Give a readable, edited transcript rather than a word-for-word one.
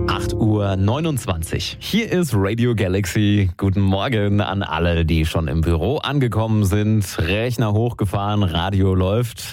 8:29 Uhr. Hier ist Radio Galaxy. Guten Morgen an alle, die schon im Büro angekommen sind. Rechner hochgefahren, Radio läuft.